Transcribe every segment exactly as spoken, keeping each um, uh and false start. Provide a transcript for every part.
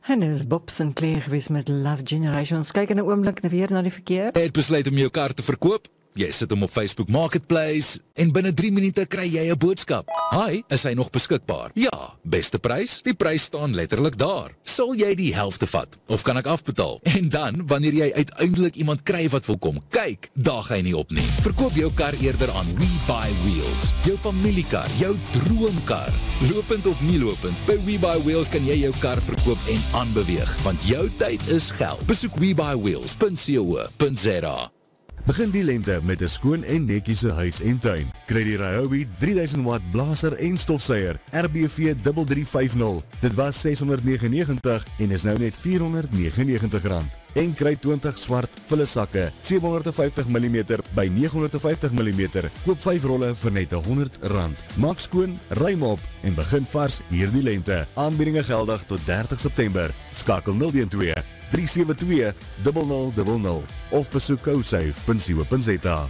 En dit is Bob Sinclair gewees met Love Generation. Ons kyk in 'n oomblik weer na die verkeer. Jy het besluit om jou kar te verkoop? Jy sit hom op Facebook Marketplace en binne drie minute kry jy 'n boodskap. Hi, is hy nog beskikbaar? Ja, beste prys? Die prys staan letterlik daar. Sal jy die helfte vat of kan ek afbetaal? En dan, wanneer jy uiteindelik iemand kry wat wil kom kyk, daag hy nie op nie. Verkoop jou kar eerder aan We Buy Wheels. Jou familiekar, jou droomkar. Lopend of nie lopend, by We Buy Wheels kan jy jou kar verkoop en aanbeweeg, want jou tyd is geld. Besoek we buy wheels punt co punt za. Begin die lente met 'n skoon en netjiese huis en tuin. Kry die Ryobi drie duisend watt blaser en stofsuier R B V drie drie vyf nul. Dit was ses honderd negenennegentig en is nou net vier honderd negenennegentig rand. En kry twintig swart vulle sakke, sewe honderd vyftig millimeter by nege honderd vyftig millimeter. Koop vyf rolle vir net honderd rand. Maak skoon, ruim op en begin vars hierdie lente. Aanbiedinge geldig tot dertig September. Skakel nul een twee drie sewe twee nul nul nul nul of besoek cosafe punt co punt za.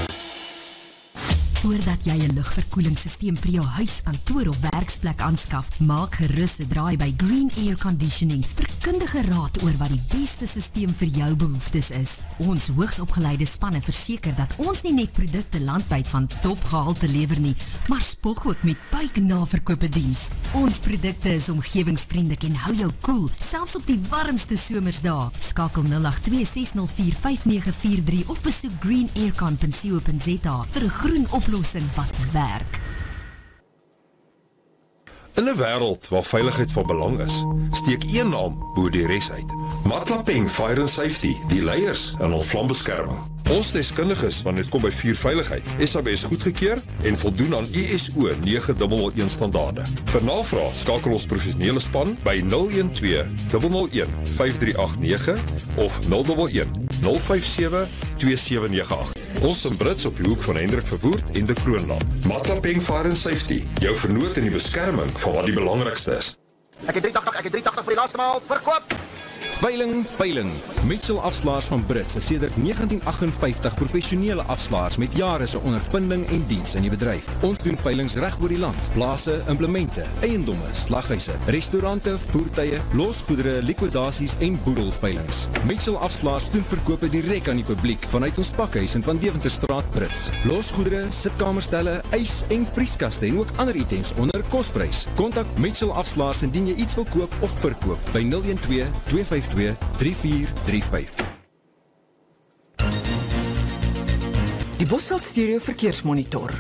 Voordat jy 'n lugverkoelingssysteem vir jou huis, kantoor of werksplek aanskaf, maak gerus 'n draai by Green Air Conditioning vir kundige raad oor wat die beste systeem vir jou behoeftes is. Ons hoogsopgeleide spanne verseker dat ons nie net produkte landwyd van topgehalte lewer nie, maar spog ook met buiknaverkope diens. Ons produkte is omgewingsvriendelik en hou jou koel, selfs op die warmste somersdae. Skakel nul agt twee ses nul vier vyf nege vier drie of besoek green aircon punt co punt za vir 'n groen oplossing wat werk. In 'n wêreld waar veiligheid van belang is, steek een naam bo die res uit. Matlapeng Fire and Safety, die leiers in ons vlambeskerming. Ons deskundiges wanneer dit kom by vuurveiligheid, S A B S goedgekeur en voldoen aan I S O nege nul een standaarde. Vir navraag skakel ons professionele span by nul een twee nul nul een vyf drie agt nege of nul een een nul vyf sewe twee sewe nege agt. Ons in Brits op die hoek van Hendrik Verwoerd en de Kroonland. Matlapeng Fire and Safety, jou vernoot in die beskerming van wat die belangrikste is. Ek het drie agt agt, ek het drie agt agt vir die laaste maal, verkoop! Veiling, veiling. Mitchell Afslaers van Brits is sedert negentien agt vyftig professionele afslaers met jare se ondervinding en diens in die bedryf. Ons doen veilings reg oor die land. Plase, implemente, eiendomme, slaghuise, restaurante, voertuie, losgoedere, likwidasies en boedelveilings. Mitchell Afslaers doen verkope direk aan die publiek vanuit ons pakhuis in Van Deventerstraat Brits. Losgoedere, sitkamerstelle, ys en vrieskaste en ook ander items onder kosprys. Kontak Mitchell Afslaers indien jy iets wil koop of verkoop by nul een twee twee vyf twee drie vier drie vyf. Die Bosveld Stereo Verkeersmonitor.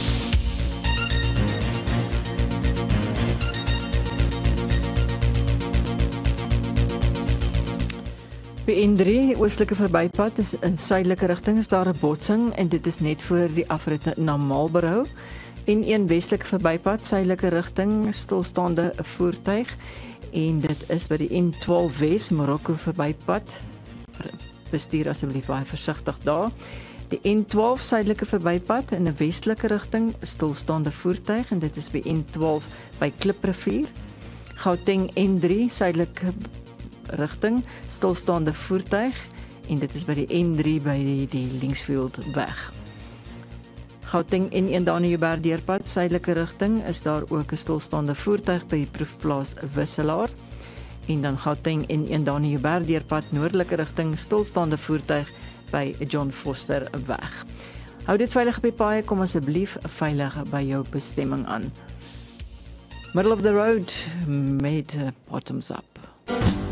By N drie, oostelike verbypad, is in suidelike rigting is daar 'n botsing en dit is net voor die afrit na Marlborough. En een westelike verbypad, suidelike rigting, stilstaande voertuig. En dit is by die N twaalf Wes, Marokko verbypad. Bestuur asseblief baie versigtig daar. Die N twaalf suidelike verbypad in 'n westelike rigting, stilstaande voertuig en dit is by N twaalf by Kliprivier. Gauteng N drie suidelike rigting, stilstaande voertuig en dit is by die N drie by die, die Linksfield weg. Gauteng N een Daniëberg deurpad, suidelike rigting, is daar ook 'n stilstaande voertuig by die proefplaas Wisselaar. En dan Gauteng N een Daniëberg deurpad, noordelike rigting, stilstaande voertuig by John Foster weg. Hou dit veilig op die paaie, kom asseblief veilig by jou bestemming aan. Middle of the road met Bottoms Up.